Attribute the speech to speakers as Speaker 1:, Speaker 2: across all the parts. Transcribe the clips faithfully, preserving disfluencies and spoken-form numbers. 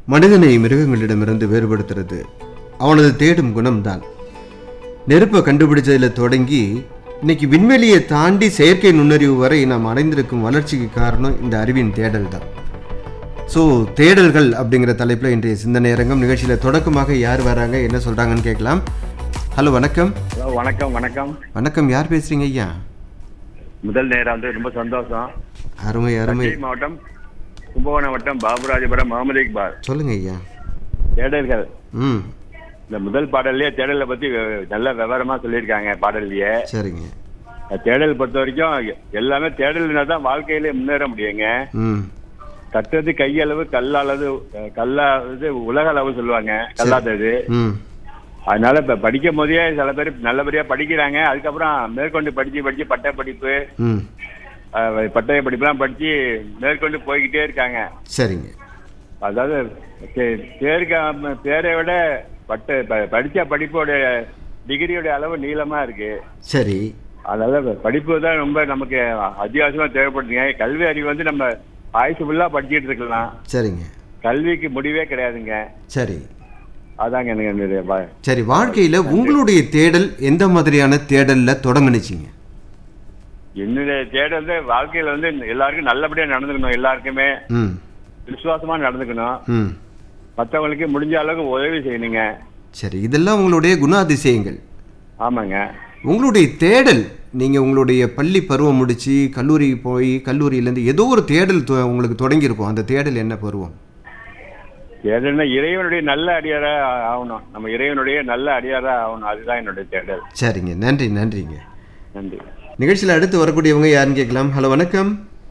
Speaker 1: மனிதனை மிருகங்களிடமிருந்து வேறுபடுத்துறது அவனது தேடும் குணம்தான். நெருப்பை கண்டுபிடிச்சதில் தொடங்கி இன்னைக்கு விண்வெளியை தாண்டி செயற்கை நுண்ணறிவு வரை நாம் அடைந்திருக்கும் வளர்ச்சிக்கு காரணம் இந்த அறிவின் தேடல் தான். ஸோ தேடல்கள் அப்படிங்கிற தலைப்பில் இன்றைய சிந்தனை அரங்கம் நிகழ்ச்சியில் தொடக்கமாக யார் வராங்க, என்ன சொல்கிறாங்கன்னு கேட்கலாம். ஹலோ, வணக்கம்.
Speaker 2: ஹலோ, வணக்கம். வணக்கம்
Speaker 1: வணக்கம். யார் பேசுகிறீங்க ஐயா?
Speaker 2: முதல் நேரம் வந்து ரொம்ப சந்தோஷம்.
Speaker 1: அருமை அருமை.
Speaker 2: மாவட்டம் கும்பகோணம் வட்டம் பாபுராஜபுரம் முகமது இக்பால்.
Speaker 1: சொல்லுங்க ஐயா.
Speaker 2: தேடல்கள்.
Speaker 1: ம்
Speaker 2: இந்த முதல் பாடல்லையே தேடலை பற்றி நல்ல விவரமாக சொல்லியிருக்காங்க பாடல்லையே.
Speaker 1: சரிங்க.
Speaker 2: தேடல் பொறுத்த வரைக்கும் எல்லாமே தேடல்னா தான் வாழ்க்கையிலே முன்னேற முடியுங்க.
Speaker 1: ம்
Speaker 2: கட்டுறது கையளவு கல்லளவு கல்லாவது உலக அளவு சொல்லுவாங்க, கல்லாதது.
Speaker 1: ம்
Speaker 2: அதனால இப்ப படிக்கும் போதே சில பேர் நல்லபடியா படிக்கிறாங்க. அதுக்கப்புறம் மேற்கொண்டு படிச்சு படிச்சு பட்டய படிப்பு
Speaker 1: ம்
Speaker 2: பட்டய படிப்புலாம் படிச்சு மேற்கொண்டு போய்கிட்டே இருக்காங்க.
Speaker 1: சரிங்க.
Speaker 2: அதாவது பேருக்க பேரை விட பட்ட படிச்ச படிப்போட டிகிரியோட அளவு நீளமா இருக்கு.
Speaker 1: சரி.
Speaker 2: அதனால படிப்பு தான் ரொம்ப நமக்கு அத்தியாவசியமா தேவைப்படுதுங்க. கல்வி அறிவு வந்து நம்ம ஆயுசு ஃபுல்லா படிச்சுட்டு இருக்கலாம்.
Speaker 1: சரிங்க.
Speaker 2: கல்விக்கு முடிவே கிடையாதுங்க.
Speaker 1: சரி.
Speaker 2: அதாங்க எனக்கு.
Speaker 1: சரி, வாழ்க்கையில உங்களுடைய தேடல் எந்த மாதிரியான தேடல்ல தொடங்குனுச்சிங்க?
Speaker 2: என்னுடைய தேடல் வந்து வாழ்க்கையில வந்து எல்லாருக்கும் நல்லபடியா நடந்துக்கணும், எல்லாருக்குமே
Speaker 1: ம்
Speaker 2: விசுவாசமா நடந்துக்கணும்,
Speaker 1: ம்
Speaker 2: மற்றவங்களுக்கு முடிஞ்ச அளவுக்கு உதவி செய்யணுங்க.
Speaker 1: சரி, இதெல்லாம் உங்களுடைய குணாதிசயங்கள்.
Speaker 2: ஆமாங்க.
Speaker 1: உங்களுடைய தேடல், நீங்க உங்களுடைய பள்ளி பருவம் முடிச்சு கல்லூரி போய் கல்லூரியிலேருந்து ஏதோ ஒரு தேடல் உங்களுக்கு தொடங்கியிருக்கும். அந்த தேடல் என்ன பருவம்?
Speaker 2: தேடல்னா இறைவனுடைய நல்ல அடியாரா ஆகணும், நம்ம இறைவனுடைய நல்ல அடியாரா ஆகணும், அதுதான் என்னுடைய தேடல்.
Speaker 1: சரிங்க, நன்றி. நன்றிங்க.
Speaker 2: நன்றி.
Speaker 1: நிகழ்ச்சியில் அடுத்து வரக்கூடியவங்க யாருன்னு கேட்கலாம். ஹலோ, வணக்கம்.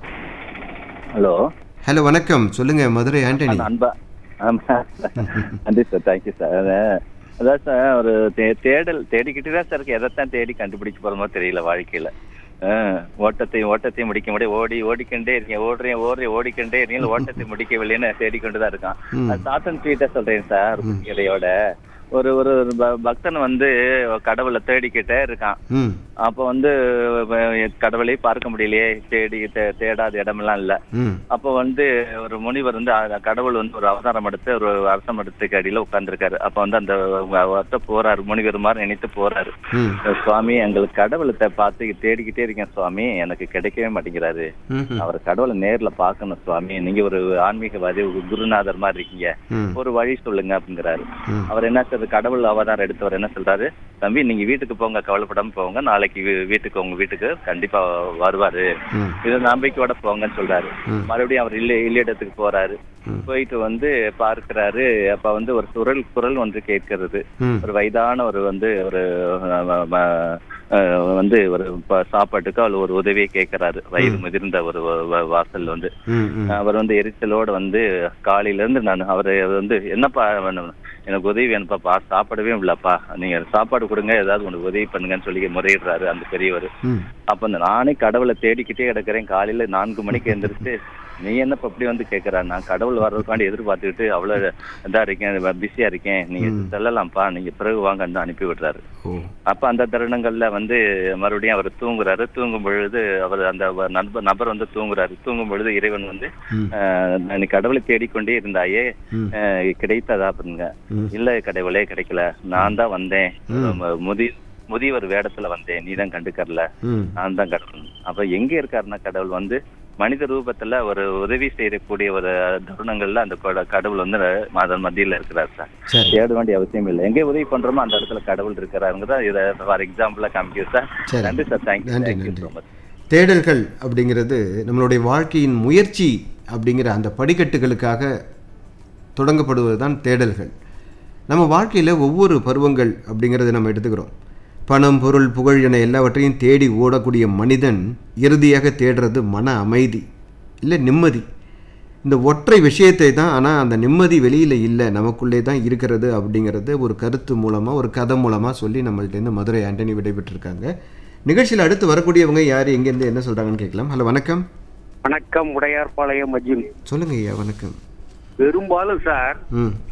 Speaker 3: ஹலோ
Speaker 1: ஹலோ, வணக்கம். சொல்லுங்க. மதுரை ஆண்டனி.
Speaker 3: அன்பா. நன்றி சார், தேங்க்யூ சார். அதான் சார், ஒரு தேடல் தேடிக்கிட்டு தான் சார் இருக்கு. எதைத்தான் தேடி கண்டுபிடிக்க போறோமோ தெரியல வாழ்க்கையில. ஓட்டத்தையும் ஓட்டத்தையும் முடிக்க முடியும், ஓடி ஓடிக்கொண்டே இருக்கீங்க, ஓடுறேன் ஓடுறேன் ஓடிக்கொண்டே இருக்கீங்க, ஓட்டத்தை முடிக்கவில்லைன்னு தேடிக்கொண்டுதான் இருக்கான். சாத்தன் ஸ்வீட்டா சொல்றேன் சார். இதையோட ஒரு ஒரு பக்தன் வந்து கடவுளை தேடிக்கிட்டே இருக்கான். அப்ப வந்து கடவுளை பார்க்க முடியலையே, தேடி தேடாத இடமெல்லாம் இல்ல. அப்ப வந்து ஒரு முனிவர் வந்து கடவுள் வந்து ஒரு அவதாரம் எடுத்து ஒரு அரச மரத்துக்கு அடியில உட்கார்ந்துருக்காரு. அப்ப வந்து அந்த போறாரு, முனிவர் மாதிரி நினைத்து போறாரு. சுவாமி, எங்களுக்கு கடவுளை பார்த்து தேடிக்கிட்டே இருக்கேன் சுவாமி, எனக்கு கிடைக்கவே மாட்டேங்கிறாரு. அவர் கடவுளை நேர்ல பாக்கணும் சுவாமி, நீங்க ஒரு ஆன்மீகவாதி, குருநாதர் மாதிரி இருக்கீங்க, ஒரு வழி சொல்லுங்க அப்படிங்கிறாரு. அவர் என்ன சார், கடவுள் அவதாரம் எடுத்தவர் என்ன சொல்றாரு, தம்பி நீங்க வீட்டுக்கு போங்க, கவலைப்படாம போங்க, நாளைக்கு வீட்டுக்கு உங்க வீட்டுக்கு கண்டிப்பா வருவாரு, இது நம்பிக்கையோட போங்கன்னு சொல்றாரு. மறுபடியும் அவர் இல்ல இல்ல இடத்துக்கு போறாரு. போயிட்டு வந்து பார்க்கிறாரு. அப்ப வந்து ஒரு குரல் குரல் ஒன்று கேட்கிறது. ஒரு வயதான ஒரு வந்து ஒரு வந்து ஒரு சாப்பாட்டுக்கு அவர் ஒரு உதவியை கேட்கிறாரு. வயது முதிர்ந்த ஒரு வாசல் வந்து அவர் வந்து எரிச்சலோட வந்து காலையில இருந்து நான் அவரை வந்து என்னப்பா எனக்கு உதவி வேணுப்பாப்பா, சாப்பிடவே இல்லப்பா, நீங்க சாப்பாடு கொடுங்க, ஏதாவது உனக்கு உதவி பண்ணுங்கன்னு சொல்லி முறையிடுறாரு அந்த பெரியவர். அப்ப இந்த நானே கடவுளை தேடிக்கிட்டே கிடக்குறேன், காலையில நான்கு மணிக்கு எந்திரிச்சு நீ என்னப்பா இப்படி வந்து கேட்கறா, நான் கடவுள் வர்றதுக்காண்டி எதிர்பார்த்துக்கிட்டு அவ்வளவு இதா இருக்கேன், பிஸியா இருக்கேன், நீங்க செல்லலாம்ப்பா, நீங்க பிறகு வாங்கன்னு அனுப்பி விடுறாரு. அப்ப அந்த தருணங்கள்ல வந்து மறுபடியும் அவர் தூங்குறாரு. தூங்கும் பொழுது அவர் அந்த நண்பர் நபர் வந்து தூங்குறாரு. தூங்கும் பொழுது இறைவன் வந்து நீ கடவுளை தேடிக்கொண்டே இருந்தாயே, கிடைத்ததா அப்படிங்க. இல்ல கடவுளே கிடைக்கல, நான் தான் வந்தேன், முதி முதியவர் வேடத்துல வந்தேன், நீ தான் கண்டுக்கறல, நான் தான் கடவுள். அப்ப எங்க இருக்காருன்னா கடவுள் வந்து மனித ரூபத்துல ஒரு உதவி செய்யக்கூடிய ஒரு தருணங்கள்ல அந்த கடவுள் வந்து அதன் மத்தியில இருக்கிறார் சார். தேட வேண்டிய அவசியம் இல்லை, எங்கே உதவி பண்றோமோ அந்த இடத்துல கடவுள் இருக்கிறாருங்க. இதை ஃபார் எக்ஸாம்பிளா காமிக்கும் சார். நன்றி சார், தேங்க்யூ. நன்றி ஸோ மச்.
Speaker 1: தேடல்கள் அப்படிங்கிறது நம்மளுடைய வாழ்க்கையின் முயற்சி அப்படிங்கிற அந்த படிக்கட்டுகளுக்காக தொடங்கப்படுவது தான் தேடல்கள். நம்ம வாழ்க்கையில் ஒவ்வொரு பருவங்கள் அப்படிங்கிறத நம்ம எடுத்துக்கிறோம். பணம், பொருள், புகழ் என எல்லாவற்றையும் தேடி ஓடக்கூடிய மனிதன் இறுதியாக தேடுறது மன அமைதி, இல்லை நிம்மதி. இந்த ஒற்றை விஷயத்தை தான். ஆனால் அந்த நிம்மதி வெளியில் இல்லை, நமக்குள்ளே தான் இருக்கிறது அப்படிங்கிறது ஒரு கருத்து மூலமாக, ஒரு கதை மூலமாக சொல்லி நம்மள்டேருந்து மதுரை ஆண்டனி விடைபெற்றிருக்காங்க. நிகழ்ச்சியில் அடுத்து வரக்கூடியவங்க யார், எங்கேருந்து என்ன சொல்கிறாங்கன்னு கேட்கலாம். ஹலோ, வணக்கம்.
Speaker 4: வணக்கம். உடையார்பாளையம் மஜின்.
Speaker 1: சொல்லுங்க ஐயா. வணக்கம்.
Speaker 4: பெரும்பாலும் சார்
Speaker 1: ம்